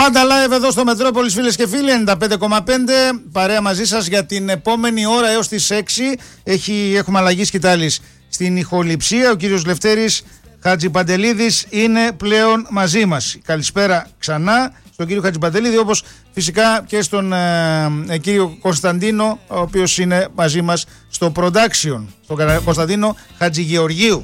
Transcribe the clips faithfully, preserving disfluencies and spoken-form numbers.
Πάντα live εδώ στο Μετρόπολης, φίλες και φίλοι, ενενήντα πέντε κόμμα πέντε. Παρέα μαζί σας για την επόμενη ώρα έως τις έξι. Έχει, έχουμε αλλαγή σκητάλης στην ηχοληψία. Ο κύριος Λευτέρης Χατζιπαντελίδης είναι πλέον μαζί μας. Καλησπέρα ξανά στον κύριο Χατζιπαντελίδη, όπως φυσικά και στον ε, κύριο Κωνσταντίνο, ο οποίος είναι μαζί μας στο production, στον Κωνσταντίνο Χατζηγεωργίου.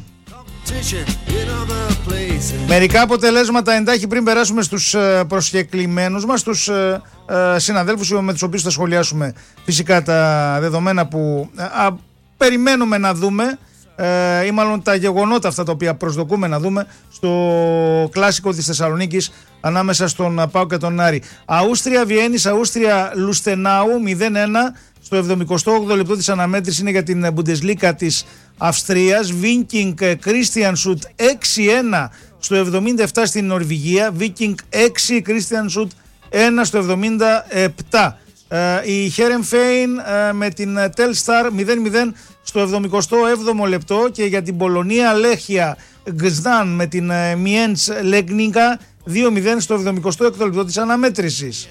Μερικά αποτελέσματα εντάχει πριν περάσουμε στους προσκεκλημένους μας, στους συναδέλφους με τους οποίους θα σχολιάσουμε φυσικά τα δεδομένα που α, περιμένουμε να δούμε ε, ή μάλλον τα γεγονότα αυτά τα οποία προσδοκούμε να δούμε στο κλάσικο της Θεσσαλονίκης ανάμεσα στον ΠΑΟΚ και τον Άρη. Αούστρια Βιέννης, Αούστρια Λουστενάου μηδέν ένα στο εβδομηκοστό όγδοο λεπτό της αναμέτρησης, είναι για την Bundesliga της Αυστρίας. Viking Kristiansund έξι ένα στο εβδομήντα επτά στην Νορβηγία. Viking έξι, Kristiansund ένα στο εβδομήντα επτά. Ε, η Heerenveen ε, με την Telstar μηδέν μηδέν στο εβδομηκοστό έβδομο λεπτό. Και για την Πολωνία Λέχια Gzdan με την ε, Między Legnica δύο μηδέν στο εβδομηκοστό έκτο λεπτό της αναμέτρησης.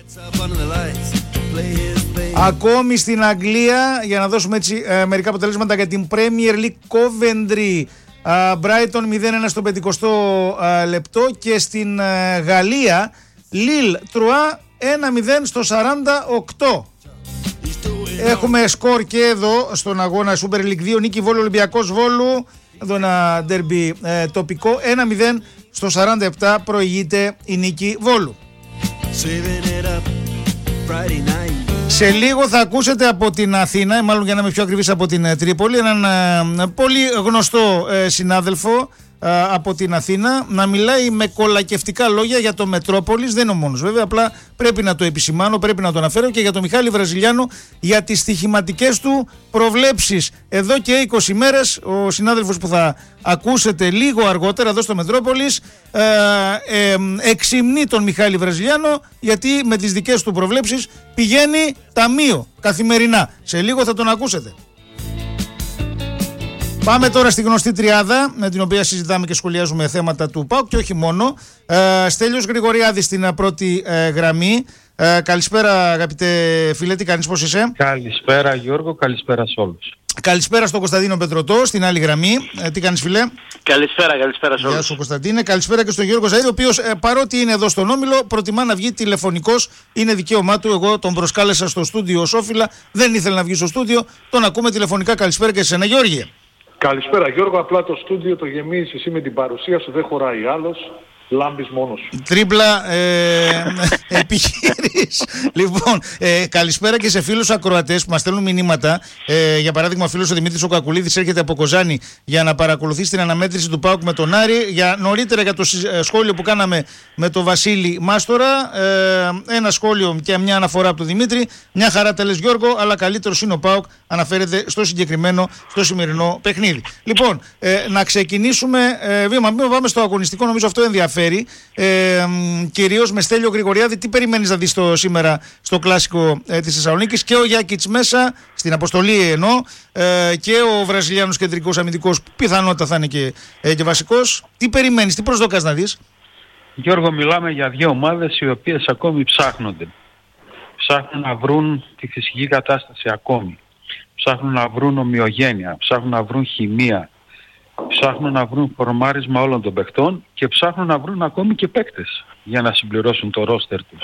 Ακόμη στην Αγγλία, για να δώσουμε έτσι ε, μερικά αποτελέσματα για την Premier League, Coventry ε, Brighton μηδέν ένα στο πενηκοστό ε, λεπτό. Και στην ε, Γαλλία Lille Troyes ένα μηδέν στο σαράντα οκτώ. Έχουμε σκορ και εδώ στον αγώνα Super League δύο, νίκη Βόλου Ολυμπιακός Βόλου, εδώ ένα ντέρμπι ε, τοπικό. Ένα μηδέν στο σαράντα επτά προηγείται η νίκη Βόλου. Σε λίγο θα ακούσετε από την Αθήνα, μάλλον για να είμαι πιο ακριβής από την Τρίπολη, έναν ε, πολύ γνωστό ε, συνάδελφο ε, από την Αθήνα να μιλάει με κολακευτικά λόγια για το Μετρόπολης. Δεν είναι ο μόνος βέβαια, απλά πρέπει να το επισημάνω, πρέπει να το αναφέρω, και για τον Μιχάλη Βραζιλιάνο για τις στοιχηματικές του προβλέψεις. Εδώ και είκοσι μέρες ο συνάδελφος που θα ακούσετε λίγο αργότερα εδώ στο Μετρόπολης ε, ε, εξυμνεί τον Μιχάλη Βραζιλιάνο, γιατί με τις δικές του προβλέψεις πηγαίνει ταμείο καθημερινά. Σε λίγο θα τον ακούσετε. Πάμε τώρα στη γνωστή τριάδα με την οποία συζητάμε και σχολιάζουμε θέματα του ΠΑΟΚ και όχι μόνο. Ε, Στέλιος Γρηγοριάδης στην πρώτη ε, γραμμή. Ε, καλησπέρα αγαπητέ φίλε, τι κάνεις, πώς είσαι? Καλησπέρα Γιώργο, καλησπέρα σε όλους. Καλησπέρα στον Κωνσταντίνο Πετρωτό στην άλλη γραμμή. Ε, τι κάνεις φίλε? Καλησπέρα, καλησπέρα σε όλους. Γεια σου Κωνσταντίνε. Καλησπέρα και στον Γιώργο Ζαΐδη, ο οποίος ε, παρότι είναι εδώ στον Όμιλο προτιμά να βγει τηλεφωνικός. Είναι δικαίωμά του. Εγώ τον προσκάλεσα στο στούντιο ως όφιλα. Δεν ήθελε να βγει στο στούντιο. Τον ακούμε τηλεφωνικά. Καλησπέρα και σε εσένα Γιώργη. Καλησπέρα Γιώργο, απλά το στούντιο το γεμίζεις εσύ με την παρουσία σου, δεν χωράει άλλος. Λάμπης μόνος σου. Τρίπλα ε, επιχείρης. Λοιπόν, ε, καλησπέρα και σε φίλους ακροατές που μας στέλνουν μηνύματα. Ε, για παράδειγμα, ο φίλος ο Δημήτρης ο Κακουλίδης έρχεται από Κοζάνη για να παρακολουθήσει την αναμέτρηση του ΠΑΟΚ με τον Άρη. Για, νωρίτερα για το σχόλιο που κάναμε με τον Βασίλη Μάστορα. Ε, ένα σχόλιο και μια αναφορά από τον Δημήτρη. Μια χαρά τα λες Γιώργο, αλλά καλύτερος είναι ο ΠΑΟΚ. Αναφέρεται στο συγκεκριμένο, στο σημερινό παιχνίδι. Λοιπόν, ε, να ξεκινήσουμε ε, βήμα. Μην πάμε στο αγωνιστικό, νομίζω αυτό ενδιαφέρει. Ε, κυρίως με Στέλιο Γρηγοριάδη, τι περιμένεις να δεις το, σήμερα στο κλάσικο ε, της Θεσσαλονίκης? Και ο Γιάκιτς μέσα στην αποστολή εννοώ, ε, και ο Βραζιλιάνος κεντρικός αμυντικός που πιθανότητα θα είναι και, ε, και βασικός. Τι περιμένεις, τι προσδοκάς να δεις? Γιώργο, μιλάμε για δύο ομάδες οι οποίες ακόμη ψάχνονται. Ψάχνουν να βρουν τη φυσική κατάσταση ακόμη. Ψάχνουν να βρουν ομοιογένεια, ψάχνουν να βρουν χημεία. Ψάχνουν να βρουν φορμάρισμα όλων των παιχτών και ψάχνουν να βρουν ακόμη και παίκτες για να συμπληρώσουν το ρόστερ τους.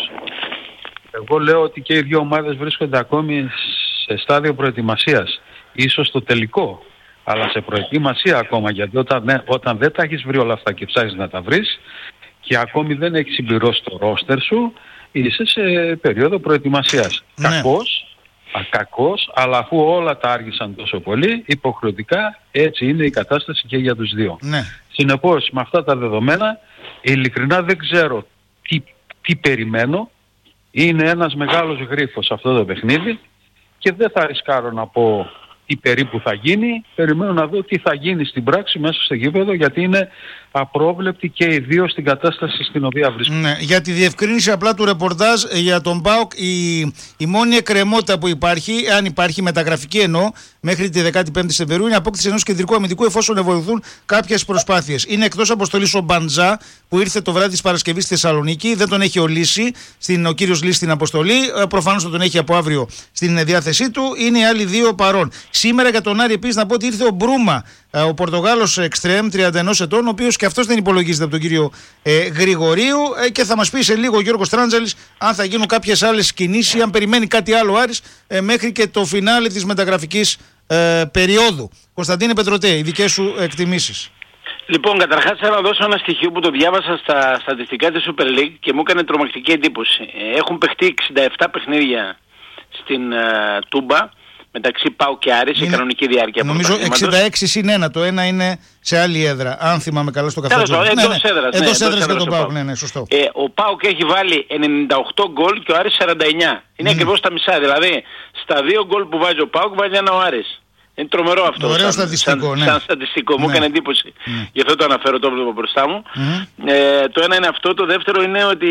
Εγώ λέω ότι και οι δύο ομάδες βρίσκονται ακόμη σε στάδιο προετοιμασίας. Ίσως στο τελικό, αλλά σε προετοιμασία ακόμα, γιατί όταν, όταν δεν τα έχεις βρει όλα αυτά και ψάχνεις να τα βρεις και ακόμη δεν έχεις συμπληρώσει το ρόστερ σου, είσαι σε περίοδο προετοιμασίας. Ναι. Κακός. Κακός, αλλά αφού όλα τα άργησαν τόσο πολύ, υποχρεωτικά έτσι είναι η κατάσταση και για τους δύο. Ναι. Συνεπώς, με αυτά τα δεδομένα, ειλικρινά δεν ξέρω τι, τι περιμένω. Είναι ένας μεγάλος γρίφος αυτό το παιχνίδι και δεν θα ρισκάρω να πω τι περίπου θα γίνει. Περιμένω να δω τι θα γίνει στην πράξη μέσα στο γήπεδο, γιατί είναι απρόβλεπτη και ιδίως στην κατάσταση στην οποία βρίσκεται. Ναι, για τη διευκρίνηση απλά του ρεπορτάζ για τον ΠΑΟΚ, η, η μόνη εκκρεμότητα που υπάρχει, αν υπάρχει μεταγραφική εννοώ, μέχρι τη δεκαπέντε Σεπτεμβρίου, είναι η απόκτηση ενός κεντρικού αμυντικού εφόσον ευοδοθούν κάποιες προσπάθειες. Είναι εκτός αποστολής ο Μπαντζά που ήρθε το βράδυ της Παρασκευής στη Θεσσαλονίκη, δεν τον έχει ο Λύση, στην, ο κύριος Λύση στην αποστολή, προφανώς θα τον έχει από αύριο στην διάθεσή του. Είναι οι άλλοι δύο παρών. Σήμερα για τον Άρη επίσης να πω ότι ήρθε ο Μπρούμα, ο Πορτογάλος εξτρέμ τριάντα ένα ετών, ο οποίος και αυτός δεν υπολογίζεται από τον κύριο ε, Γρηγορίου, ε, και θα μας πει σε λίγο ο Γιώργος Τράντζαλης αν θα γίνουν κάποιες άλλες κινήσεις ή αν περιμένει κάτι άλλο Άρης ε, μέχρι και το φινάλε της μεταγραφικής ε, περίοδου. Κωνσταντίνε Πετρωτέ, οι δικές σου εκτιμήσεις. Λοιπόν, καταρχάς θέλω να δώσω ένα στοιχείο που το διάβασα στα στατιστικά της Super League και μου έκανε τρομακτική εντύπωση. Έχουν παιχτεί εξήντα επτά παιχνίδια στην ε, Τούμπα, μεταξύ ΠΑΟΚ και Άρη σε κανονική διάρκεια. Νομίζω εξήντα έξι συν ένα. Το ένα είναι σε άλλη έδρα. Αν θυμάμαι καλά στο καφέ. Εντός έδρας. Εντός έδρας και τον ΠΑΟΚ. Ναι, ναι, σωστό. Ε, ο ΠΑΟΚ έχει βάλει ενενήντα οκτώ γκολ και ο Άρης σαράντα εννιά. Είναι mm. ακριβώς τα μισά. Δηλαδή στα δύο γκολ που βάζει ο ΠΑΟΚ βάζει ένα ο Άρης. Είναι τρομερό αυτό. Ωραίο σαν, στατιστικό, σαν, ναι. σαν στατιστικό. Ναι. Μου έκανε εντύπωση. Ναι. Γι' αυτό το αναφέρω, το βλέπω μπροστά μου. Mm. Ε, το ένα είναι αυτό. Το δεύτερο είναι ότι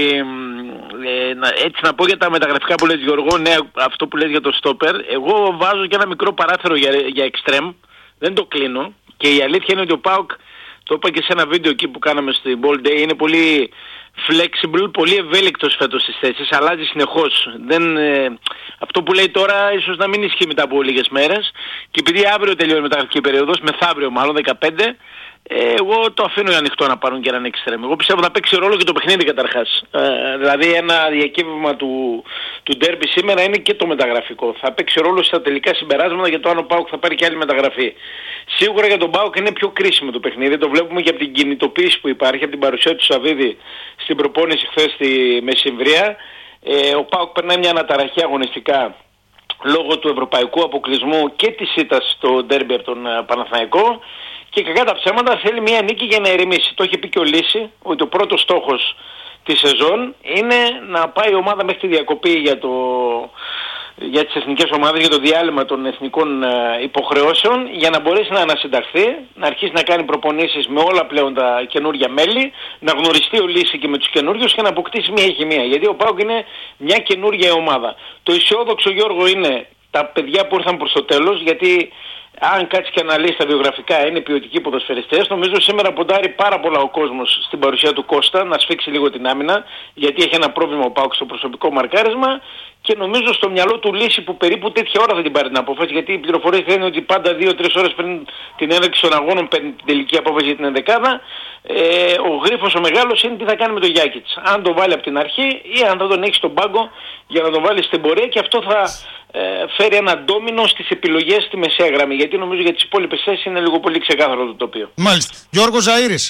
ε, να, έτσι να πω για τα μεταγραφικά που λες Γιώργο, ναι, αυτό που λες για το στόπερ. Εγώ βάζω και ένα μικρό παράθυρο για, για εξτρέμ. Δεν το κλείνω. Και η αλήθεια είναι ότι ο ΠΑΟΚ, το είπα και σε ένα βίντεο εκεί που κάναμε στην Ball Day, είναι πολύ flexible, πολύ ευέλικτος φέτος στις θέσεις, αλλάζει συνεχώς. Δεν, ε, αυτό που λέει τώρα ίσως να μην ισχύει μετά από λίγες μέρες, και επειδή αύριο τελειώνει η μεταγραφική περίοδος, μεθαύριο μάλλον δεκαπέντε, ε, εγώ το αφήνω ανοιχτό να πάρουν και έναν εξτρέμ. Εγώ πιστεύω θα παίξει ρόλο και το παιχνίδι καταρχάς. Ε, δηλαδή ένα διακύβευμα του, του ντέρμπι σήμερα είναι και το μεταγραφικό. Θα παίξει ρόλο στα τελικά συμπεράσματα για το αν ο ΠΑΟΚ θα πάρει και άλλη μεταγραφή. Σίγουρα για τον ΠΑΟΚ είναι πιο κρίσιμο το παιχνίδι. Το βλέπουμε και από την κινητοποίηση που υπάρχει, από την παρουσία του Σαββίδη στην προπόνηση χθες στη Μεσημβρία. Ε, ο ΠΑΟΚ περνάει μια αναταραχή αγωνιστικά λόγω του ευρωπαϊκού αποκλεισμού και της ήττας στο ντέρμπι από τον Παναθηναϊκό. Και κακά τα ψέματα θέλει μια νίκη για να ηρεμήσει. Το έχει πει και ο Λύση ότι ο πρώτος στόχος της σεζόν είναι να πάει η ομάδα μέχρι τη διακοπή για, το, για τις εθνικές ομάδες, για το διάλειμμα των εθνικών υποχρεώσεων, για να μπορέσει να ανασυνταχθεί, να αρχίσει να κάνει προπονήσεις με όλα πλέον τα καινούργια μέλη, να γνωριστεί ο Λύση και με τους καινούριους και να αποκτήσει μια ηχημία. Γιατί ο ΠΑΟΚ είναι μια καινούργια ομάδα. Το αισιόδοξο, Γιώργο, είναι τα παιδιά που ήρθαν προς το τέλος, γιατί αν κάτσει και αναλύσει τα βιογραφικά, είναι ποιοτικοί ποδοσφαιριστές. Νομίζω σήμερα ποντάρει πάρα πολλά ο κόσμος στην παρουσία του Κώστα να σφίξει λίγο την άμυνα, γιατί έχει ένα πρόβλημα ο ΠΑΟΚ στο προσωπικό μαρκάρισμα, και νομίζω στο μυαλό του Λύση που περίπου τέτοια ώρα δεν την πάρει την απόφαση, γιατί οι πληροφορίες λένε ότι πάντα δύο τρεις ώρες πριν την έναρξη των αγώνων παίρνει την τελική απόφαση για την ενδεκάδα. Ε, ο γρίφος ο μεγάλος είναι τι θα κάνει με τον Γιάκιτς. Αν τον βάλει από την αρχή ή αν θα τον έχει στον πάγκο για να τον βάλει στην πορεία, και αυτό θα ε, φέρει ένα ντόμινο στις επιλογές στη μεσαία γραμμή. Γιατί νομίζω για τις υπόλοιπες θέσεις είναι λίγο πολύ ξεκάθαρο το τοπίο. Μάλιστα. Γιώργο Ζαΐρης.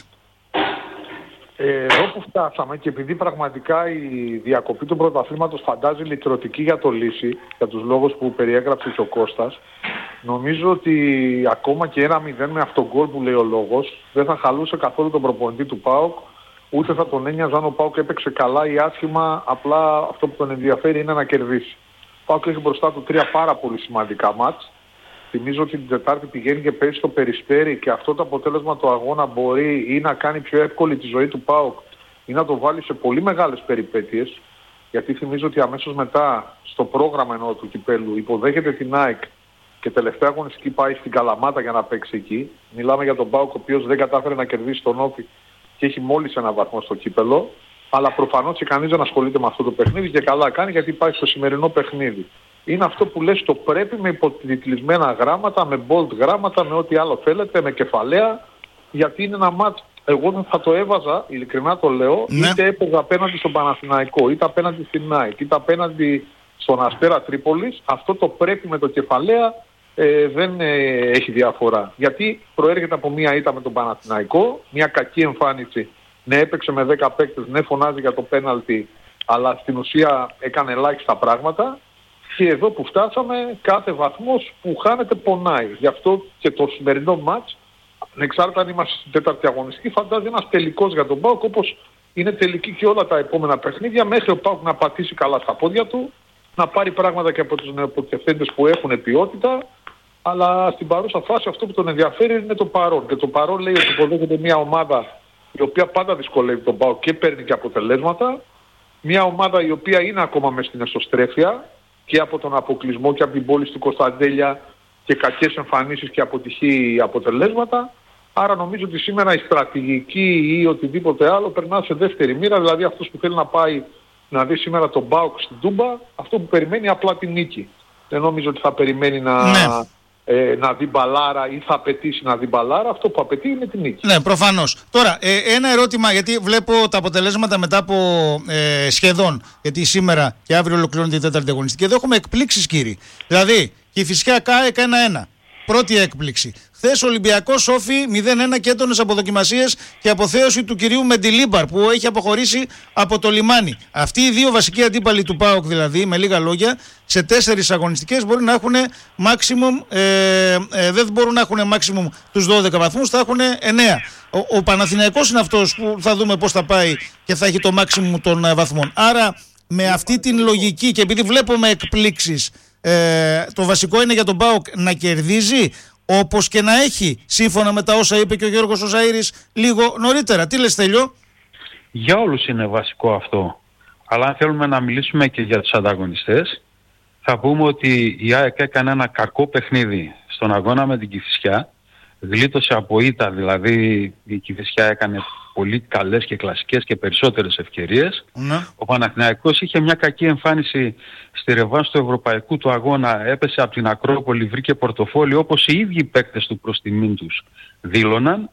Εδώ που φτάσαμε, και επειδή πραγματικά η διακοπή του πρωταθλήματος φαντάζει λυτρωτική για το Λύση, για τους λόγους που περιέγραψε και ο Κώστας, νομίζω ότι ακόμα και ένα μηδέν με αυτόν γκολ που λέει ο λόγος δεν θα χαλούσε καθόλου τον προπονητή του ΠΑΟΚ, ούτε θα τον ένοιαζε αν ο ΠΑΟΚ έπαιξε καλά ή άσχημα. Απλά αυτό που τον ενδιαφέρει είναι να κερδίσει. Ο ΠΑΟΚ έχει μπροστά του τρία πάρα πολύ σημαντικά μάτς. Θυμίζω ότι την Τετάρτη πηγαίνει και παίζει στο Περιστέρι, και αυτό το αποτέλεσμα του αγώνα μπορεί ή να κάνει πιο εύκολη τη ζωή του ΠΑΟΚ ή να το βάλει σε πολύ μεγάλες περιπέτειες. Γιατί θυμίζω ότι αμέσως μετά στο πρόγραμμα εννοώ του κυπέλου υποδέχεται την ΑΕΚ και τελευταία αγωνιστική πάει στην Καλαμάτα για να παίξει εκεί. Μιλάμε για τον ΠΑΟΚ ο οποίος δεν κατάφερε να κερδίσει τον Όφη και έχει μόλις ένα βαθμό στο κύπελο. Αλλά προφανώς και κανείς δεν ασχολείται με αυτό το παιχνίδι, και καλά κάνει, γιατί πάει στο σημερινό παιχνίδι. Είναι αυτό που λες, το πρέπει, με υποτιτλισμένα γράμματα, με bold γράμματα, με ό,τι άλλο θέλετε, με κεφαλαία, γιατί είναι ένα μάτς. Εγώ δεν θα το έβαζα, ειλικρινά το λέω, ναι. Είτε έπαιζα απέναντι στον Παναθηναϊκό, είτε απέναντι στην ΑΕΚ, είτε απέναντι στον Αστέρα Τρίπολης. Αυτό το πρέπει με το κεφαλαία ε, δεν ε, έχει διαφορά. Γιατί προέρχεται από μια ήττα με τον Παναθηναϊκό, μια κακή εμφάνιση. Ναι, έπαιξε με δέκα παίκτες, ναι, φωνάζει για το πέναλτι, αλλά στην ουσία έκανε ελάχιστα πράγματα. Και εδώ που φτάσαμε, κάθε βαθμός που χάνεται πονάει. Γι' αυτό και το σημερινό μάτς, ανεξάρτητα αν είμαστε στην τέταρτη αγωνιστική, φαντάζει ένας τελικός για τον ΠΑΟΚ, όπως είναι τελική και όλα τα επόμενα παιχνίδια, μέχρι ο ΠΑΟΚ να πατήσει καλά στα πόδια του, να πάρει πράγματα και από τους νεοποτιευθέντες που έχουν ποιότητα, αλλά στην παρούσα φάση αυτό που τον ενδιαφέρει είναι το παρόν. Και το παρόν λέει ότι υποδέχεται μια ομάδα η οποία πάντα δυσκολεύει τον ΠΑΟΚ και παίρνει και αποτελέσματα. Μια ομάδα η οποία είναι ακόμα μες στην εσωστρέφεια και από τον αποκλεισμό και από την πόλη του Κωνσταντέλια και κακές εμφανίσεις και αποτυχή αποτελέσματα. Άρα νομίζω ότι σήμερα η στρατηγική ή οτιδήποτε άλλο περνά σε δεύτερη μοίρα. Δηλαδή αυτός που θέλει να πάει να δει σήμερα τον ΠΑΟΚ στην Τούμπα, αυτό που περιμένει απλά την νίκη. Δεν νομίζω ότι θα περιμένει να, ναι. ε, να δει μπαλάρα ή θα απαιτήσει να δει μπαλάρα. Αυτό που απαιτεί είναι την νίκη. Ναι, προφανώς. Τώρα, ε, ένα ερώτημα, γιατί βλέπω τα αποτελέσματα μετά από ε, σχεδόν, γιατί σήμερα και αύριο ολοκληρώνεται η τέταρτη αγωνιστική. Εδώ έχουμε εκπλήξεις, κύριοι. Δηλαδή, και η Φυσικά ΚΑΕΚ ένα ένα. Πρώτη έκπληξη. Χθες ο Ολυμπιακός Όφι μηδέν ένα και έντονες αποδοκιμασίες και αποθέωση του κυρίου Μεντιλίμπαρ που έχει αποχωρήσει από το λιμάνι. Αυτοί οι δύο βασικοί αντίπαλοι του ΠΑΟΚ, δηλαδή, με λίγα λόγια, σε τέσσερις αγωνιστικές μπορεί να έχουν maximum, ε, ε, δεν μπορούν να έχουν maximum τους δώδεκα βαθμούς, θα έχουν εννέα. Ο, ο Παναθηναϊκός είναι αυτός που θα δούμε πώς θα πάει και θα έχει το maximum των ε, βαθμών. Άρα, με αυτή την λογική και επειδή βλέπουμε εκπλήξεις, Ε, το βασικό είναι για τον ΠΑΟΚ να κερδίζει όπως και να έχει, σύμφωνα με τα όσα είπε και ο Γιώργος ο Ζαΐρης λίγο νωρίτερα. Τι λες, Στέλιο? Για όλους είναι βασικό αυτό. Αλλά αν θέλουμε να μιλήσουμε και για τους ανταγωνιστές, θα πούμε ότι η ΑΕΚ έκανε ένα κακό παιχνίδι στον αγώνα με την Κηφισιά. Γλίτωσε από ήττα, δηλαδή η Κηφισιά έκανε πολύ καλές και κλασικές και περισσότερες ευκαιρίες. Ναι. Ο Παναθηναϊκός είχε μια κακή εμφάνιση στη ρεβάνς του ευρωπαϊκού του αγώνα, έπεσε από την Ακρόπολη, βρήκε πορτοφόλι όπως οι ίδιοι παίκτες του προς τιμήν τους δήλωναν,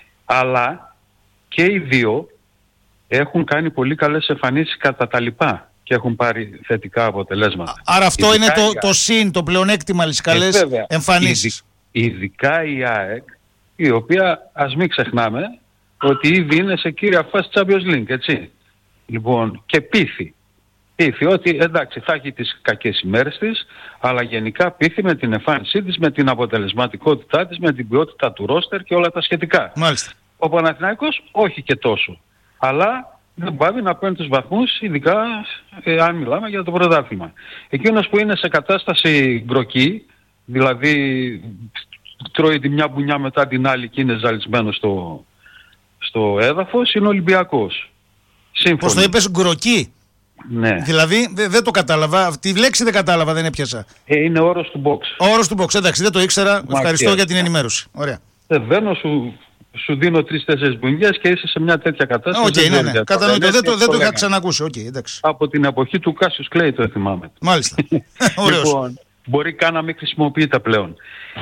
αλλά και οι δύο έχουν κάνει πολύ καλές εμφανίσεις κατά τα λοιπά και έχουν πάρει θετικά αποτελέσματα. Άρα αυτό ειδικά είναι το, η... το συν, το πλεονέκτημα στις καλές ε, εμφανίσεις. Ειδικά η ΑΕΚ, η οποία ας μην ξεχνάμε ότι ήδη είναι σε κύρια φάση Champions League, έτσι. Λοιπόν, και πείθει. Πείθει ότι εντάξει θα έχει τις κακές ημέρες της, αλλά γενικά πείθει με την εμφάνισή της, με την αποτελεσματικότητά της, με την ποιότητα του ρόστερ και όλα τα σχετικά. Μάλιστα. Ο Παναθηναϊκός όχι και τόσο. Αλλά δεν πάει να παίρνει τους βαθμούς, ειδικά ε, αν μιλάμε για το πρωτάθλημα. Εκείνος που είναι σε κατάσταση γκροκή, δηλαδή τρώει τη μια μπουνιά μετά την άλλη και είναι ζαλισμένο στο, στο έδαφος, είναι ο Ολυμπιακός. Σύμφωνοι. Πώς το είπες, γκροκή? Ναι. Δηλαδή δεν δε το κατάλαβα, τη λέξη δεν κατάλαβα, δεν έπιασα. Ε, είναι όρος του box. Ο όρος του box, εντάξει, δεν το ήξερα. Μάκια. Ευχαριστώ για την ενημέρωση. Ωραία. Ε, βαίνω, σου, σου δίνω τρεις-τέσσερις μπουνιές και είσαι σε μια τέτοια κατάσταση. Οκ, okay, ναι, ναι. Κατανοητό, δεν το, δεν το είχα ξανακούσει. Okay, εντάξει. Από την εποχή του Κάσιους Κλέη το θυμάμαι. Μάλιστα. Λοιπόν, μπορεί καν να μην χρησιμοποιείται πλέον.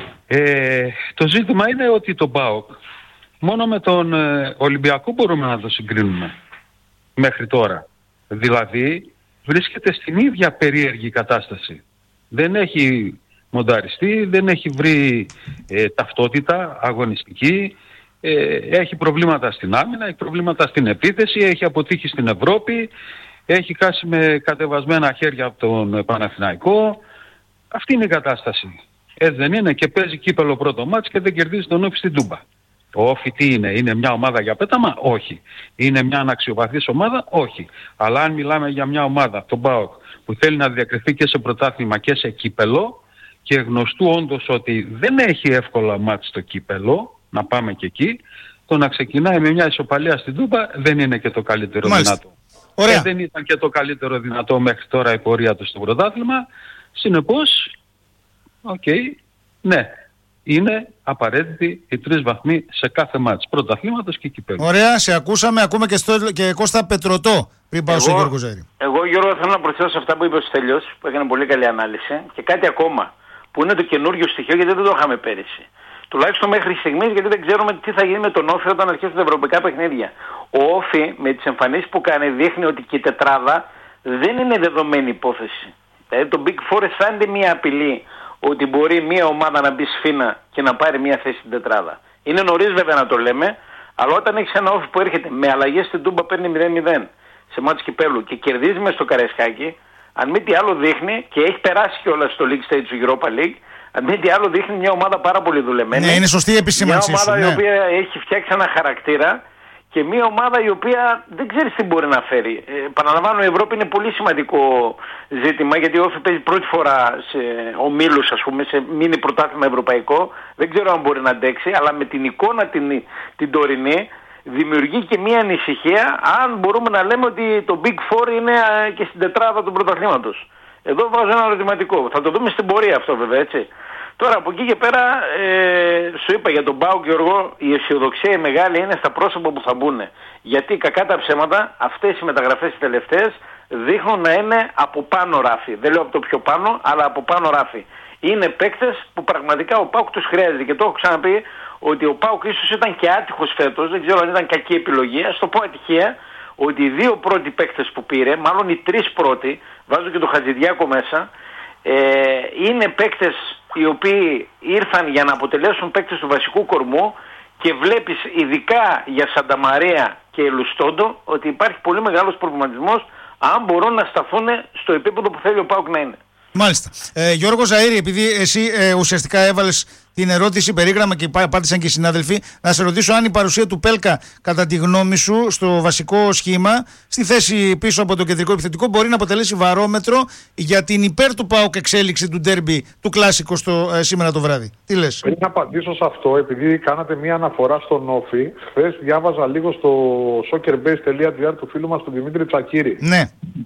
Ε, το ζήτημα είναι ότι το ΠΑΟΚ μόνο με τον ε, Ολυμπιακό μπορούμε να το συγκρίνουμε μέχρι τώρα. Δηλαδή βρίσκεται στην ίδια περίεργη κατάσταση. Δεν έχει μονταριστεί, δεν έχει βρει ε, ταυτότητα αγωνιστική, ε, έχει προβλήματα στην άμυνα, έχει προβλήματα στην επίθεση, έχει αποτύχει στην Ευρώπη, έχει χάσει με κατεβασμένα χέρια από τον Παναθηναϊκό. Αυτή είναι η κατάσταση. Έτσι δεν είναι? Και παίζει κύπελο πρώτο μάτς και δεν κερδίζει τον Όφη στην Τούμπα. Ο Όφη τι είναι? Είναι μια ομάδα για πέταμα? Όχι. Είναι μια αναξιοπαθής ομάδα? Όχι. Αλλά αν μιλάμε για μια ομάδα, τον ΠΑΟΚ, που θέλει να διακριθεί και σε πρωτάθλημα και σε κύπελο και γνωστού όντως ότι δεν έχει εύκολα μάτς στο κύπελο, να πάμε και εκεί, το να ξεκινάει με μια ισοπαλία στην Τούμπα δεν είναι και το καλύτερο Μάλιστα. δυνατό. Ωραία. Και δεν ήταν και το καλύτερο δυνατό μέχρι τώρα η πορεία του στο πρωτάθλημα. Συνεπώς, οκ, okay, ναι, είναι απαραίτητη οι τρεις βαθμοί σε κάθε μάτς πρωταθλήματος και κυπέλλου. Ωραία, σε ακούσαμε, ακούμε και, στο, και Κώστα Πετρωτό πριν πάω στον Γιώργο Ζαΐρη. Εγώ, Γιώργο, θέλω να προσθέσω σε αυτά που είπε ο Στέλιος, που έκανε πολύ καλή ανάλυση, και κάτι ακόμα, που είναι το καινούριο στοιχείο, γιατί δεν το είχαμε πέρυσι. Τουλάχιστον μέχρι στιγμής, γιατί δεν ξέρουμε τι θα γίνει με τον Όφη όταν αρχίσουν τα ευρωπαϊκά παιχνίδια. Ο Όφη με τις εμφανίσεις που κάνει δείχνει ότι και η τετράδα δεν είναι δεδομένη υπόθεση. Δηλαδή το Big Four αισθάνεται μια απειλή ότι μπορεί μια ομάδα να μπει σφήνα και να πάρει μια θέση στην τετράδα. Είναι νωρίς βέβαια να το λέμε, αλλά όταν έχεις ένα Όφη που έρχεται με αλλαγές στην Τούμπα, παίρνει μηδέν μηδέν σε μάτς κυπέλλου και κερδίζει μες στο Καραϊσκάκι, αν μη τι άλλο δείχνει, και έχει περάσει κιόλας στο League Stage του Europa League, αν μη τι άλλο δείχνει μια ομάδα πάρα πολύ δουλεμένη. Ναι, είναι σωστή η επισήμανση. Μια ομάδα σου, η ναι. οποία έχει φτιάξει ένα χαρακτήρα και μια ομάδα η οποία δεν ξέρεις τι μπορεί να φέρει. Ε, παραλαμβάνω, η Ευρώπη είναι πολύ σημαντικό ζήτημα, γιατί ο Όφη παίζει πρώτη φορά σε ομίλους, ας πούμε, σε μίνι πρωτάθλημα ευρωπαϊκό. Δεν ξέρω αν μπορεί να αντέξει, αλλά με την εικόνα την, την τωρινή δημιουργεί και μια ανησυχία αν μπορούμε να λέμε ότι το Big Four είναι και στην τετράδα του πρωταθλήματος. Εδώ βάζω ένα ερωτηματικό. Θα το δούμε στην πορεία αυτό, βέβαια, έτσι. Τώρα από εκεί και πέρα, ε, σου είπα για τον ΠΑΟΚ, Γιώργο, η αισιοδοξία η μεγάλη είναι στα πρόσωπα που θα μπουν. Γιατί κακά τα ψέματα, αυτές οι μεταγραφές οι τελευταίες δείχνουν να είναι από πάνω ράφι. Δεν λέω από το πιο πάνω, αλλά από πάνω ράφι. Είναι παίκτες που πραγματικά ο ΠΑΟΚ τους χρειάζεται. Και το έχω ξαναπεί ότι ο ΠΑΟΚ ίσως ήταν και άτυχος φέτος, δεν ξέρω αν ήταν κακή επιλογή. Ας το πω ατυχία, ότι οι δύο πρώτοι παίκτες που πήρε, μάλλον οι τρεις πρώτοι, βάζω και τον Χατζηδιάκο μέσα, ε, είναι παίκτες οι οποίοι ήρθαν για να αποτελέσουν παίκτες του βασικού κορμού και βλέπεις ειδικά για Σανταμαρία και Ελουστόντο ότι υπάρχει πολύ μεγάλος προβληματισμός αν μπορούν να σταθούν στο επίπεδο που θέλει ο ΠΑΟΚ να είναι. Μάλιστα. Ε, Γιώργο Ζαΐρη, επειδή εσύ ε, ουσιαστικά έβαλες την ερώτηση, περίγραμμα και απάντησαν και οι συνάδελφοι, να σε ρωτήσω αν η παρουσία του Πέλκα, κατά τη γνώμη σου, στο βασικό σχήμα, στη θέση πίσω από το κεντρικό επιθετικό, μπορεί να αποτελέσει βαρόμετρο για την υπέρ του ΠΑΟΚ εξέλιξη του ντέρμπι του κλάσικο στο, ε, σήμερα το βράδυ. Τι λες? Πριν να απαντήσω σε αυτό, επειδή κάνατε μία αναφορά στον Όφη, χθες διάβαζα λίγο στο soccerbase τελεία gr του φίλου μας του Δημήτρη Τσακίρη. Ναι.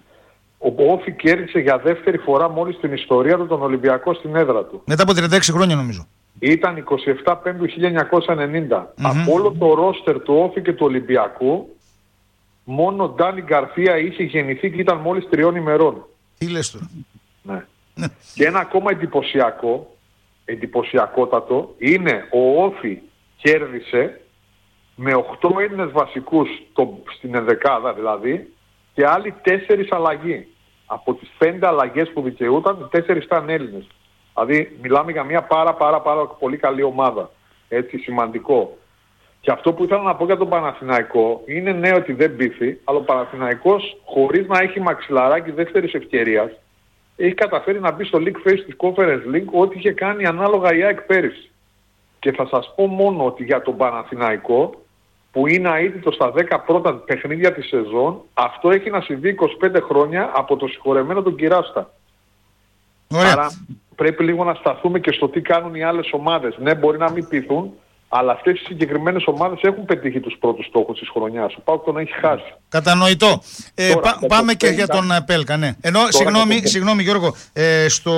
Ο Όφη κέρδισε για δεύτερη φορά μόλις στην ιστορία του τον Ολυμπιακό στην έδρα του. Μετά από τριάντα έξι χρόνια νομίζω. Ήταν εικοστή εβδόμη Πέμπτου χίλια εννιακόσια ενενήντα. Mm-hmm. Από όλο το ρόστερ του Όφη και του Ολυμπιακού, μόνο ο Ντάνι Γκαρθία είχε γεννηθεί και ήταν μόλις τριών ημερών. Τι λες τώρα? Ναι. Ναι. Και ένα ακόμα εντυπωσιακό, εντυπωσιακότατο, είναι ο Όφη κέρδισε με οκτώ Έλληνες βασικούς το, στην ενδεκάδα δηλαδή, και άλλοι τέσσερις αλλαγή. Από τις πέντε αλλαγές που δικαιούταν, οι τέσσερις ήταν Έλληνες. Δηλαδή μιλάμε για μια πάρα πάρα πάρα πολύ καλή ομάδα. Έτσι, σημαντικό. Και αυτό που ήθελα να πω για τον Παναθηναϊκό είναι ναι ότι δεν πείθει, αλλά ο Παναθηναϊκός χωρίς να έχει μαξιλαράκι δεύτερης ευκαιρίας έχει καταφέρει να μπει στο League Phase της Conference League ό,τι είχε κάνει ανάλογα η ΑΕΚ πέρυσι. Και θα σας πω μόνο ότι για τον Παναθηναϊκό, που είναι αίτητο στα δέκα πρώτα παιχνίδια της σεζόν, αυτό έχει να συμβεί είκοσι πέντε χρόνια από το συγχωρεμένο τον Κυράστα. Ωραία. Άρα πρέπει λίγο να σταθούμε και στο τι κάνουν οι άλλες ομάδες. Ναι, μπορεί να μην πείθουν, αλλά αυτές οι συγκεκριμένες ομάδες έχουν πετύχει τους πρώτους στόχους της χρονιάς. Ο ΠΑΟΚ τον έχει χάσει. Κατανοητό. Ε, Τώρα, πά, πάμε και για τον Πέλκα, ναι. Ενώ, συγγνώμη, το... συγγνώμη Γιώργο, ε, στο...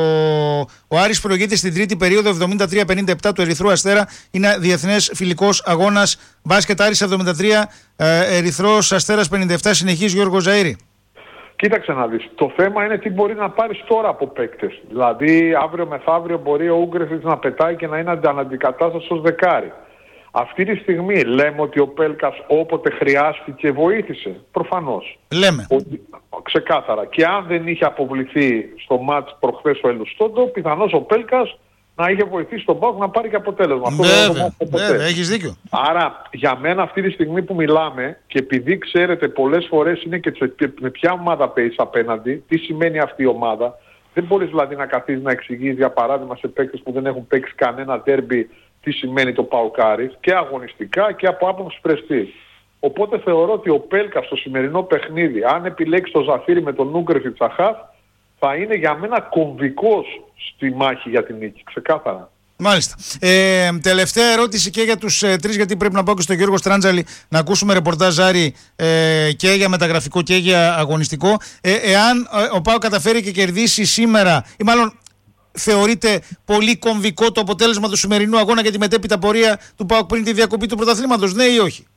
ο Άρης προηγείται στην τρίτη περίοδο εβδομήντα τρία πενήντα επτά του Ερυθρού Αστέρα. Είναι διεθνές φιλικός αγώνας. Μπάσκετ Άρης εβδομήντα τρία, ε, Ερυθρός Αστέρας πενήντα επτά. Συνεχίζει Γιώργο Ζαΐρη. Κοίταξε να δεις. Το θέμα είναι τι μπορεί να πάρεις τώρα από παίκτες. Δηλαδή αύριο μεθαύριο μπορεί ο Ούγκρεφιτς να πετάει και να είναι αντικατάσταση ως δεκάρι. Αυτή τη στιγμή λέμε ότι ο Πέλκας όποτε χρειάστηκε βοήθησε. Προφανώς. Λέμε. Ότι, ξεκάθαρα. Και αν δεν είχε αποβληθεί στο μάτς προχθές ο Ελουστόντο, πιθανώς ο Πέλκας να είχε βοηθήσει τον ΠΑΟΚ να πάρει και αποτέλεσμα. Βέβαια, βέβαια, έχεις δίκιο. Άρα για μένα αυτή τη στιγμή που μιλάμε, και επειδή ξέρετε πολλές φορές είναι και με ποια ομάδα παίζεις απέναντι, τι σημαίνει αυτή η ομάδα, δεν μπορείς δηλαδή να καθίσεις να εξηγείς για παράδειγμα σε παίκτες που δεν έχουν παίξει κανένα ντέρμπι τι σημαίνει το ΠΑΟΚάρις, και αγωνιστικά και από άποψη πρεστή. Οπότε θεωρώ ότι ο Πέλκας στο σημερινό παιχνίδι, αν επιλέξει το Ζαφύρι με τον Ούγκρεφιτς Τσαχάθ, θα είναι για μένα κομβικός στη μάχη για την νίκη, ξεκάθαρα. Μάλιστα. Ε, τελευταία ερώτηση και για τους ε, τρεις, γιατί πρέπει να πάω και στον Γιώργο Στράντζαλη να ακούσουμε ρεπορτάζ Ζάρη ε, και για μεταγραφικό και για αγωνιστικό. Ε, εάν ε, ο ΠΑΟΚ καταφέρει και κερδίσει σήμερα, ή μάλλον θεωρείται πολύ κομβικό το αποτέλεσμα του σημερινού αγώνα για τη μετέπειτα πορεία του ΠΑΟΚ πριν τη διακοπή του πρωταθλήματος, ναι ή όχι?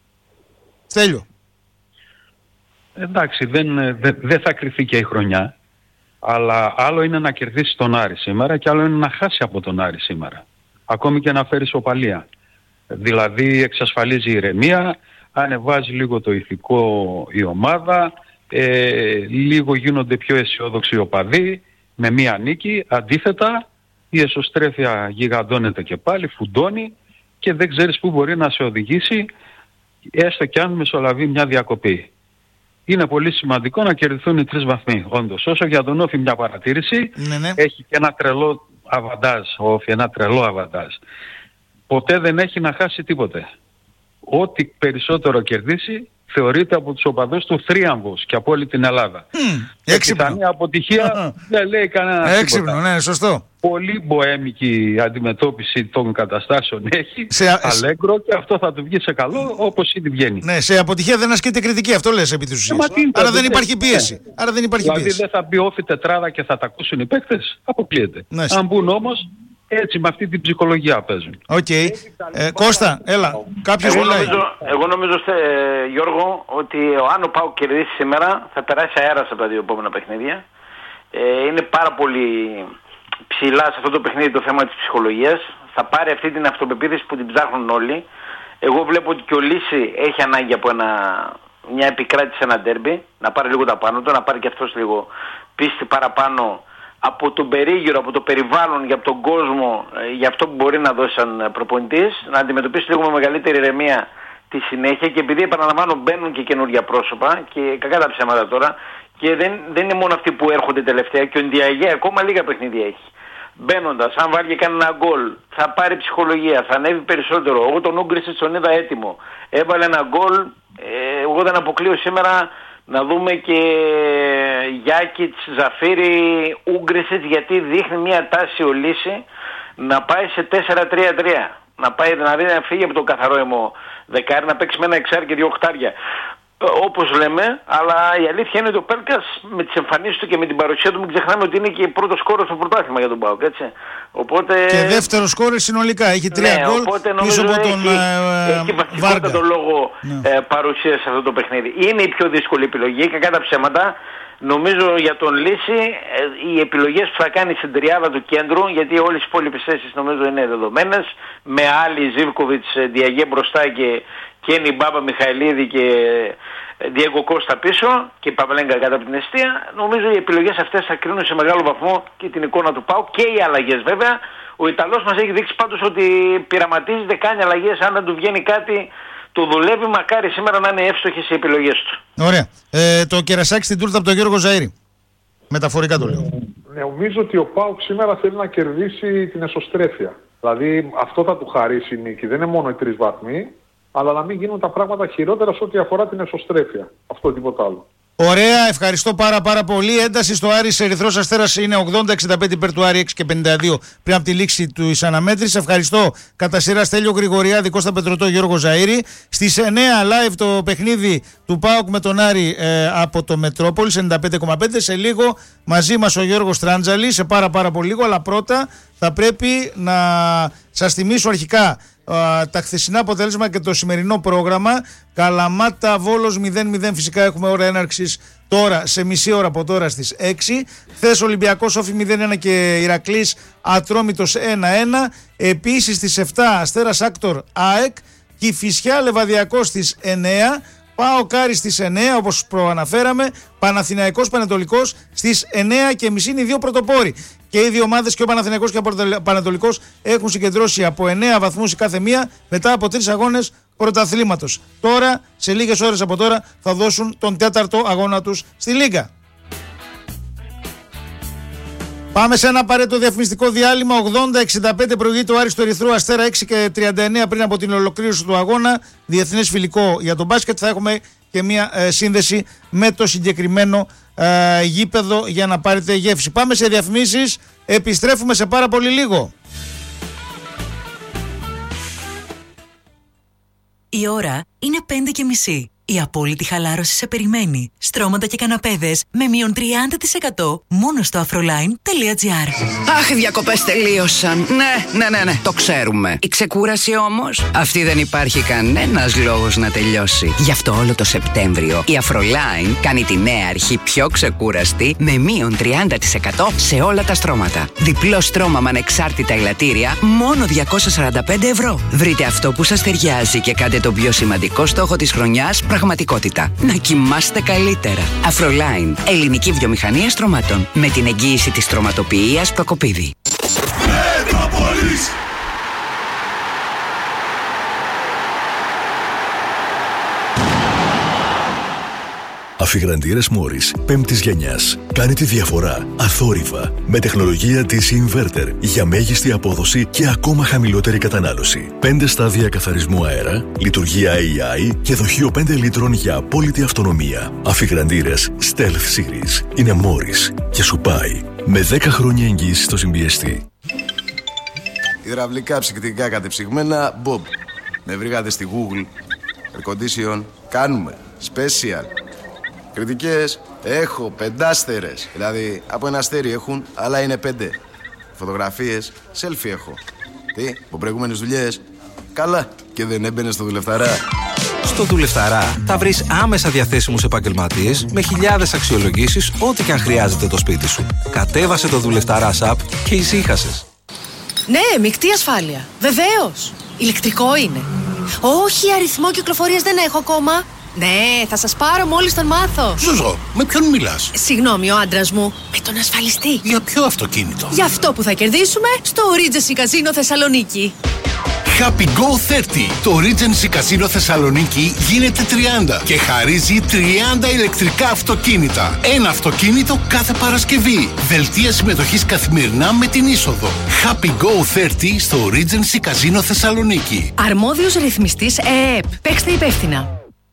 Στέλιο. Εντάξει, δεν, δεν, δεν θα κρυφθεί και η χρονιά. Αλλά άλλο είναι να κερδίσει τον Άρη σήμερα και άλλο είναι να χάσει από τον Άρη σήμερα. Ακόμη και να φέρει ισοπαλία. Δηλαδή εξασφαλίζει ηρεμία, ανεβάζει λίγο το ηθικό η ομάδα, ε, λίγο γίνονται πιο αισιόδοξοι οι οπαδοί με μία νίκη. Αντίθετα η εσωστρέφεια γιγαντώνεται και πάλι, φουντώνει και δεν ξέρεις πού μπορεί να σε οδηγήσει, έστω και αν μεσολαβεί μια διακοπή. Είναι πολύ σημαντικό να κερδιθούν οι τρεις βαθμοί. Όντως, όσο για τον Όφη μια παρατήρηση, ναι, ναι. έχει και ένα τρελό αβαντάζ. Ο Όφη, ένα τρελό αβαντάζ. Ποτέ δεν έχει να χάσει τίποτε. ό,τι περισσότερο κερδίσει θεωρείται από τους οπαδούς του θρίαμβος και από όλη την Ελλάδα. Mm, η πιθανή αποτυχία δεν λέει κανένα έξυπνο, τίποτα. Ναι, σωστό. Πολύ μποέμικη αντιμετώπιση των καταστάσεων έχει, σε, αλέγκρο, και αυτό θα του βγει σε καλό όπως ήδη βγαίνει. Ναι, σε αποτυχία δεν ασκείται κριτική, αυτό λες επί της ουσίας. Άρα δεν υπάρχει πίεση. Ναι. Άρα δεν υπάρχει δηλαδή πίεση. δεν θα μπει όφη τετράδα και θα τα ακούσουν οι παίκτες, αποκλείεται. Ναι. Αν μπουν όμως, έτσι με αυτή την ψυχολογία παίζουν. Οκ. Okay. Ε, Κώστα, έλα. Κάποιος εγώ μιλάει. Νομίζω, εγώ νομίζω, στε, Γιώργο, ότι αν ο ΠΑΟΚ κερδίσει σήμερα θα περάσει αέρας από τα δύο επόμενα παιχνίδια. Ε, είναι πάρα πολύ ψηλά σε αυτό το παιχνίδι το θέμα της ψυχολογίας. Θα πάρει αυτή την αυτοπεποίθηση που την ψάχνουν όλοι. Εγώ βλέπω ότι και ο Λύση έχει ανάγκη από ένα, μια επικράτηση σε ένα ντέρμπι. Να πάρει λίγο τα πάνω του, να πάρει και αυτός λίγο πίστη παραπάνω από τον περίγυρο, από το περιβάλλον, για τον κόσμο, για αυτό που μπορεί να δώσει σαν προπονητής, να αντιμετωπίσει λίγο με μεγαλύτερη ηρεμία τη συνέχεια. Και επειδή, επαναλαμβάνω, μπαίνουν και καινούργια πρόσωπα και κακά τα ψέματα τώρα, και δεν, δεν είναι μόνο αυτοί που έρχονται τελευταία, και ο Ντιαγέ ακόμα λίγα παιχνίδια έχει. Μπαίνοντας, αν βάλει κανένα γκολ, θα πάρει ψυχολογία, θα ανέβει περισσότερο. Εγώ τον Ούγκρισιτς τον είδα έτοιμο. Έβαλε ένα γκολ, ε, εγώ δεν αποκλείω σήμερα να δούμε και Γιάκιτς, Ζαφίρι, Ούγκρισιτς, γιατί δείχνει μια τάση ο Λύση να πάει σε τέσσερα τρία τρία. Να πάει δηλαδή να φύγει από το καθαρό αιμο δεκάρι, να παίξει με ένα εξάρι και δύο οχτάρια. Όπως λέμε, αλλά η αλήθεια είναι ότι ο Πέλκας με τις εμφανίσεις του και με την παρουσία του, μην ξεχνάμε ότι είναι και πρώτο σκόρος στο πρωτάθλημα για τον ΠΑΟΚ, έτσι. Οπότε... Και δεύτερο σκόρος συνολικά, έχει τρία ναι, γκολ πίσω από τον Βάργα. Έχει βασικότατο λόγο ναι. ε, παρουσία σε αυτό το παιχνίδι. Είναι η πιο δύσκολη επιλογή, κακά τα ψέματα. Νομίζω για τον Λύση ε, οι επιλογές που θα κάνει στην τριάδα του κέντρου, γιατί όλες οι υπόλοιπες θέσεις νομίζω είναι δεδομένες, με άλλη Ζίβκοβιτς, Ντιαγέ μπροστά και Κένι Μπάμπα Μιχαηλίδη και Διέγκο Κώστα πίσω και Παυλέγκα κατά από την αιστεία. Νομίζω οι επιλογές αυτές θα κρίνουν σε μεγάλο βαθμό και την εικόνα του ΠΑΟΚ και οι αλλαγές βέβαια. Ο Ιταλός μας έχει δείξει πάντως ότι πειραματίζεται, κάνει αλλαγές, αν δεν του βγαίνει κάτι το δουλεύει, μακάρι σήμερα να είναι εύστοχες οι επιλογές του. Ωραία. Ε, το κερασάκι στην τούρτα από τον Γιώργο Ζαΐρη. Μεταφορικά το λέω. Ε, νομίζω ότι ο ΠΑΟΚ σήμερα θέλει να κερδίσει την εσωστρέφεια. Δηλαδή αυτό θα του χαρίσει η νίκη. Δεν είναι μόνο οι τρεις βαθμοί, αλλά να μην γίνουν τα πράγματα χειρότερα σε ό,τι αφορά την εσωστρέφεια. Αυτό τίποτα άλλο. Ωραία, ευχαριστώ πάρα πάρα πολύ. Ένταση στο Άρης Ερυθρός Αστέρας είναι ογδόντα εξήντα πέντε υπέρ του Άρη, έξι και πενήντα δύο πριν από τη λήξη του αναμέτρησης. Ευχαριστώ κατά σειρά Στέλιο Γρηγοριάδη, Κώστα Πετρωτό, Γιώργο Ζαΐρη. Στις εννιά live το παιχνίδι του ΠΑΟΚ με τον Άρη ε, από το Μετρόπολης ενενήντα πέντε κόμμα πέντε. Σε λίγο μαζί μας ο Γιώργος Τράντζαλης, σε πάρα πάρα πολύ λίγο, αλλά πρώτα θα πρέπει να σας θυμίσω αρχικά τα χθεσινά αποτέλεσμα και το σημερινό πρόγραμμα. Καλαμάτα Βόλος μηδέν μηδέν, φυσικά έχουμε ώρα έναρξης τώρα, σε μισή ώρα από τώρα στις έξι. Χθες Ολυμπιακός Όφη μηδέν ένα και Ηρακλής Ατρόμητος ένα ένα. Επίσης στις επτά Αστέρας Άκτορ ΑΕΚ, Κηφισιά Λεβαδιακός στις εννιά, ΠΑΟΚ Άρης στις εννιά όπως προαναφέραμε, Παναθηναϊκός Πανετολικός στις εννιά και μισή, είναι οι δύο πρωτοπόροι. Και οι δύο ομάδες, και ο Παναθηναϊκός και ο Πανετολικός, έχουν συγκεντρώσει από εννιά βαθμούς η κάθε μία μετά από τρεις αγώνες πρωταθλήματος. Τώρα, σε λίγες ώρες από τώρα, θα δώσουν τον τέταρτο αγώνα τους στη Λίγκα. Πάμε σε ένα απαραίτητο διαφημιστικό διάλειμμα. ογδόντα εξήντα πέντε προηγείται ο Άρης του Ερυθρού Αστέρα, έξι και τριάντα εννέα πριν από την ολοκλήρωση του αγώνα. Διεθνές φιλικό για τον μπάσκετ. Θα έχουμε και μια ε, σύνδεση με το συγκεκριμένο ε, γήπεδο για να πάρετε γεύση. Πάμε σε διαφημίσεις. Επιστρέφουμε σε πάρα πολύ λίγο. Η ώρα είναι πέντε και μισή. Η απόλυτη χαλάρωση σε περιμένει. Στρώματα και καναπέδες με μείον τριάντα τοις εκατό μόνο στο αφροline τελεία τζι άρ. Αχ, οι διακοπές τελείωσαν. Ναι, ναι, ναι, ναι, το ξέρουμε. Η ξεκούραση όμως, αυτή δεν υπάρχει κανένας λόγος να τελειώσει. Γι' αυτό όλο το Σεπτέμβριο η Afroline κάνει τη νέα αρχή πιο ξεκούραστη με μείον τριάντα τοις εκατό σε όλα τα στρώματα. Διπλό στρώμα με ανεξάρτητα ελαττήρια, μόνο διακόσια σαράντα πέντε ευρώ. Βρείτε αυτό που σας ταιριάζει και κάντε τον πιο σημαντικό στόχο της χρονιάς πραγματικότητα. Να κοιμάστε καλύτερα. Afroline, ελληνική βιομηχανία στρωμάτων. Με την εγγύηση της στρωματοποιίας Προκοπίδη. Αφιγραντήρες Μόρις πέμπτης γενιάς. Κάνει τη διαφορά αθόρυβα με τεχνολογία ντι σι Inverter για μέγιστη απόδοση και ακόμα χαμηλότερη κατανάλωση. πέντε στάδια καθαρισμού αέρα, λειτουργία έι άι και δοχείο πέντε λίτρων για απόλυτη αυτονομία. Αφιγραντήρες Stealth Series είναι Μόρις και σου πάει με δέκα χρόνια εγγύηση στο συμπιεστή. Υδραυλικά ψυκτικά κατεψυγμένα Bob. Με βρήκατε στη Google. Air condition κάνουμε. Special. Κριτικές έχω πεντάστερες. Δηλαδή από ένα αστέρι έχουν, αλλά είναι πέντε. Φωτογραφίες, selfie έχω. Τι, από προηγούμενες δουλειές. Καλά, και δεν έμπαινε στο Δουλευταρά. Στο Δουλευταρά θα βρεις άμεσα διαθέσιμους επαγγελματίες με χιλιάδες αξιολογήσεις, ό,τι και αν χρειάζεται το σπίτι σου. Κατέβασε το Δουλευταρά app και ησύχασες. Ναι, μεικτή ασφάλεια. Βεβαίως. Ηλεκτρικό είναι. Όχι, αριθμό κυκλοφορίας δεν έχω ακόμα. Ναι, θα σας πάρω μόλις τον μάθω. Ζουζό, με ποιον μιλάς? Συγγνώμη, ο άντρας μου. Με τον ασφαλιστή. Για ποιο αυτοκίνητο? Για αυτό που θα κερδίσουμε στο Regency Casino Θεσσαλονίκη. Happy Go τριάντα. Το Regency Casino Θεσσαλονίκη γίνεται τριάντα και χαρίζει τριάντα ηλεκτρικά αυτοκίνητα. Ένα αυτοκίνητο κάθε Παρασκευή. Δελτία συμμετοχής καθημερινά με την είσοδο. Happy Go τριάντα στο Regency Casino Θεσσαλονίκη. Αρμόδιος ρυθμιστής ΕΕΠ. Παίξτε υπεύθυνα.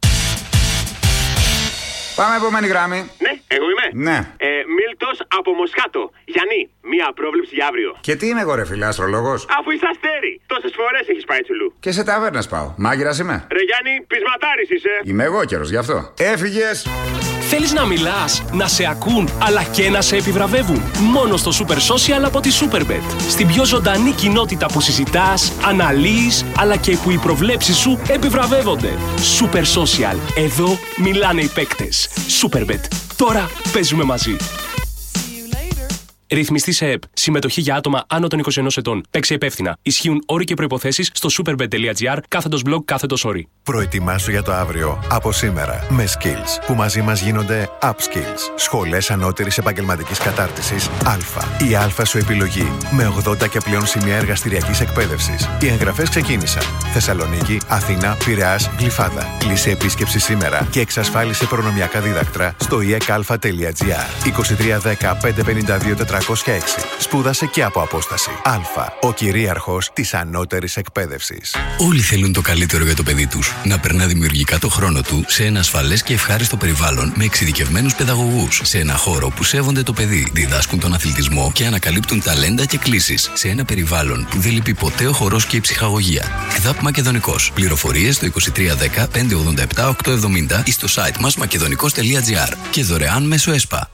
Πάμε επόμενη γράμμη. Ναι, εγώ είμαι. Ναι. Ε, Μίλτος από Μοσχάτο. Γιάννη, μία πρόβλεψη για αύριο. Και τι είμαι εγώ, ρε φίλε, αστρολόγος? Αφού είσαι αστέρι. Τόσες φορές έχεις πάει τσουλού. Και σε ταβέρνες πάω. Μάγειρας είμαι. Ρε Γιάννη, πεισματάρης είσαι. Είμαι εγώ καιρος, γι' αυτό. Έφυγες. Θέλεις να μιλάς, να σε ακούν, αλλά και να σε επιβραβεύουν. Μόνο στο Super Social από τη Superbet. Στην πιο ζωντανή κοινότητα που συζητάς, αναλύεις, αλλά και που οι προβλέψεις σου επιβραβεύονται. Super Social. Εδώ μιλάνε οι παίκτες. Superbet. Τώρα παίζουμε μαζί. Ρυθμιστή σε ΕΕΠ. Συμμετοχή για άτομα άνω των είκοσι ενός ετών. Παίξε υπεύθυνα. Ισχύουν όροι και προϋποθέσεις στο superbet.gr κάθετος blog κάθετος όροι. Προετοιμάσου για το αύριο από σήμερα με Skills που μαζί μας γίνονται Upskills. Σχολές ανώτερης επαγγελματικής κατάρτισης Α. Η Α σου επιλογή με ογδόντα και πλέον σημεία εργαστηριακής εκπαίδευσης. Οι εγγραφές ξεκίνησαν. Θεσσαλονίκη, Αθήνα, Πειραιάς, Γλυφάδα. Κλείσε επίσκεψη σήμερα και εξασφάλισε προνομιακά δίδακτρα στο ι εκ α τελεία τζι άρ. είκοσι τρία δέκα πεντακόσια πενήντα δύο τετρακόσια έξι. Σπούδασε και από απόσταση. Α. Ο κυρίαρχος της ανώτερης εκπαίδευσης. Όλοι θέλουν το καλύτερο για το παιδί τους. Να περνά δημιουργικά το χρόνο του σε ένα ασφαλές και ευχάριστο περιβάλλον με εξειδικευμένους παιδαγωγούς. Σε ένα χώρο που σέβονται το παιδί, διδάσκουν τον αθλητισμό και ανακαλύπτουν ταλέντα και κλήσεις. Σε ένα περιβάλλον που δεν λείπει ποτέ ο χορός και η ψυχαγωγία. ΚΔΑΠ Μακεδονικός. Πληροφορίες στο είκοσι τρία δέκα πεντακόσια ογδόντα επτά οκτακόσια εβδομήντα ή στο site μας μακεδονικός τελεία τζι άρ και δωρεάν μέσω ΕΣΠΑ.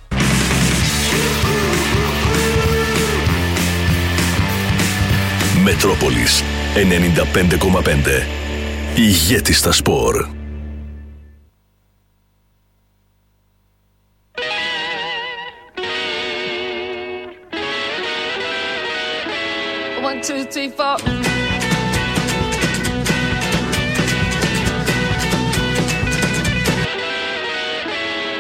Μετρόπολης ενενήντα πέντε κόμμα πέντε. Ηγέτη στα σπορ. One, two, three, four.